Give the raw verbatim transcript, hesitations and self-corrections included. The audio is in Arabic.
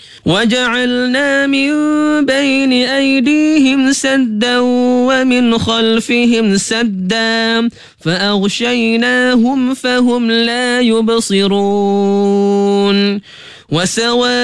وجعلنا من بين أيديهم سدا ومن خلفهم سدا فأغشيناهم فهم لا يبصرون. وسواء